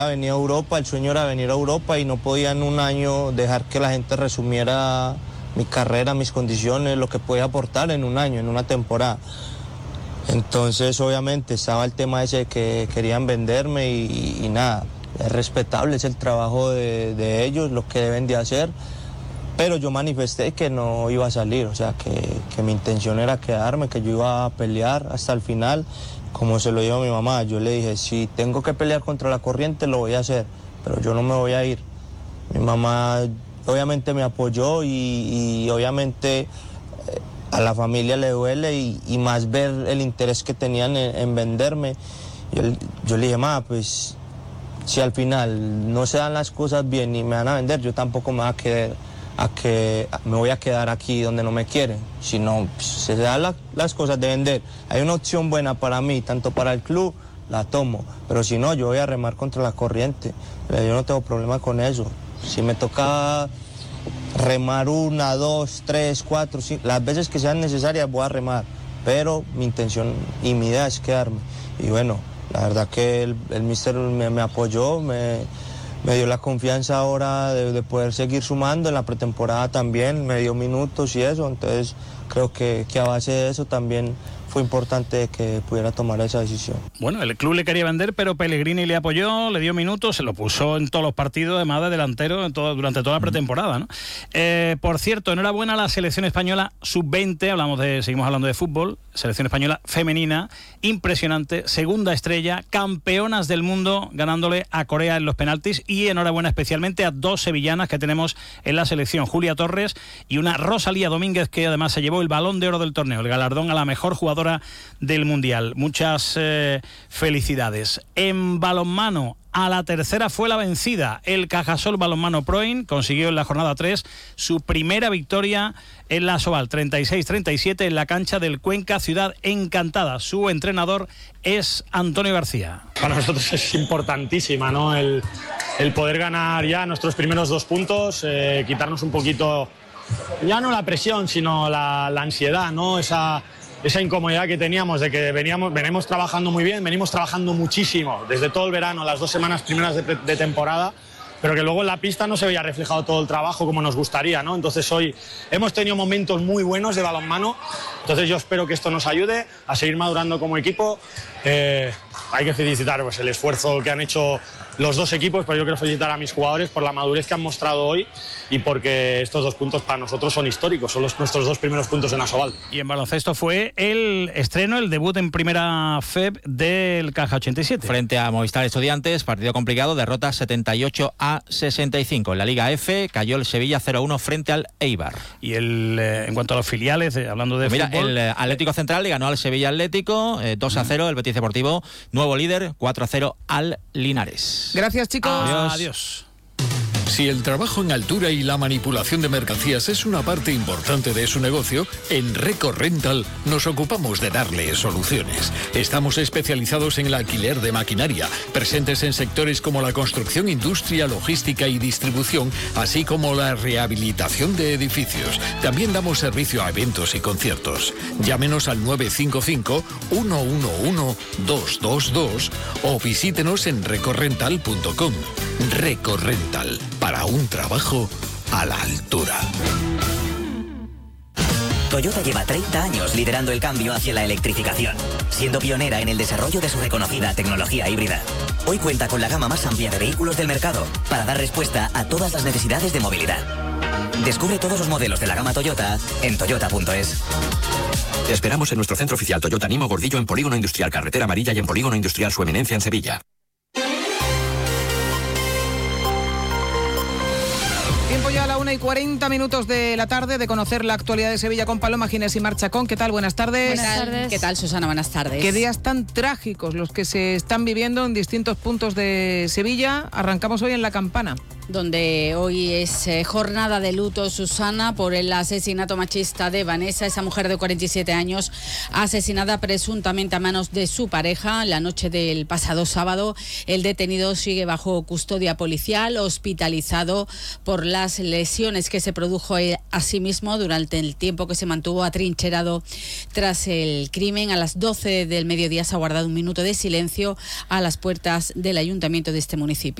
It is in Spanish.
Venía a Europa, el sueño era venir a Europa y no podía en un año dejar que la gente resumiera mi carrera, mis condiciones, lo que podía aportar en un año, en una temporada. Entonces obviamente estaba el tema ese de que querían venderme y nada, es respetable, es el trabajo de ellos, lo que deben de hacer, pero yo manifesté que no iba a salir, o sea que mi intención era quedarme, que yo iba a pelear hasta el final. Como se lo dijo a mi mamá, yo le dije, si tengo que pelear contra la corriente, lo voy a hacer, pero yo no me voy a ir. Mi mamá obviamente me apoyó y obviamente a la familia le duele y más ver el interés que tenían en venderme. Yo le dije, mamá, pues si al final no se dan las cosas bien y me van a vender, yo tampoco me voy a quedar aquí donde no me quieren. Si no se dan las cosas de vender, hay una opción buena para mí, tanto para el club, la tomo, pero si no, yo voy a remar contra la corriente. Yo no tengo problema con eso. Si me toca remar 1, 2, 3, 4, 5, las veces que sean necesarias voy a remar, pero mi intención y mi idea es quedarme. Y bueno, la verdad que el míster me apoyó, me dio la confianza ahora de poder seguir sumando. En la pretemporada también me dio minutos y eso, entonces creo que a base de eso también fue importante que pudiera tomar esa decisión. Bueno, el club le quería vender, pero Pellegrini le apoyó, le dio minutos, se lo puso en todos los partidos, además de delantero durante toda la pretemporada, ¿no? Por cierto, enhorabuena a la selección española sub-20, seguimos hablando de fútbol, selección española femenina, impresionante, segunda estrella, campeonas del mundo, ganándole a Corea en los penaltis, y enhorabuena especialmente a 2 sevillanas que tenemos en la selección, Julia Torres y una Rosalía Domínguez, que además se llevó el Balón de Oro del torneo, el galardón a la mejor jugadora del Mundial. Muchas felicidades. En balonmano, a la tercera fue la vencida. El Cajasol Balonmano Proin consiguió en la jornada 3 su primera victoria en la Asobal, 36-37 en la cancha del Cuenca Ciudad Encantada. Su entrenador es Antonio García. Para nosotros es importantísima, ¿no? El poder ganar ya nuestros primeros 2 puntos, quitarnos un poquito, ya no la presión, sino la ansiedad, ¿no? Esa incomodidad que teníamos de que venimos trabajando muy bien, venimos trabajando muchísimo desde todo el verano, las 2 semanas primeras de temporada, pero que luego en la pista no se veía reflejado todo el trabajo como nos gustaría, ¿no? Entonces hoy hemos tenido momentos muy buenos de balonmano, entonces yo espero que esto nos ayude a seguir madurando como equipo. Hay que felicitar pues, el esfuerzo que han hecho los 2 equipos, pero yo quiero felicitar a mis jugadores por la madurez que han mostrado hoy y porque estos 2 puntos para nosotros son históricos, son nuestros 2 primeros puntos en Asobal. Y en baloncesto fue el estreno, el debut en primera FEB del Caja 87. Frente a Movistar Estudiantes, partido complicado, derrota 78-65. En la Liga F cayó el Sevilla 0-1 frente al Eibar. Y en cuanto a los filiales, hablando de fútbol... Mira, el Atlético Central le ganó al Sevilla Atlético 2-0, el Betis Deportivo, nuevo líder, 4-0 al Linares. Gracias, chicos. Adiós. Si el trabajo en altura y la manipulación de mercancías es una parte importante de su negocio, en Reco Rental nos ocupamos de darle soluciones. Estamos especializados en el alquiler de maquinaria, presentes en sectores como la construcción, industria, logística y distribución, así como la rehabilitación de edificios. También damos servicio a eventos y conciertos. Llámenos al 955-111-222 o visítenos en recorrental.com. Reco Rental, para un trabajo a la altura. Toyota lleva 30 años liderando el cambio hacia la electrificación, siendo pionera en el desarrollo de su reconocida tecnología híbrida. Hoy cuenta con la gama más amplia de vehículos del mercado para dar respuesta a todas las necesidades de movilidad. Descubre todos los modelos de la gama Toyota en toyota.es. Te esperamos en nuestro centro oficial Toyota Nimo Gordillo en Polígono Industrial Carretera Amarilla y en Polígono Industrial Su Eminencia en Sevilla. Tiempo ya a la 1:40 de la tarde de conocer la actualidad de Sevilla con Paloma Ginés y Marchacón. ¿Qué tal? Buenas tardes. Buenas tardes. ¿Qué tal, Susana? Buenas tardes. Qué días tan trágicos los que se están viviendo en distintos puntos de Sevilla. Arrancamos hoy en La Campana. donde hoy es jornada de luto, Susana, por el asesinato machista de Vanessa, esa mujer de 47 años, asesinada presuntamente a manos de su pareja la noche del pasado sábado. El detenido sigue bajo custodia policial, hospitalizado por las lesiones que se produjo a sí mismo durante el tiempo que se mantuvo atrincherado tras el crimen. A las 12 del mediodía se ha guardado un minuto de silencio a las puertas del ayuntamiento de este municipio.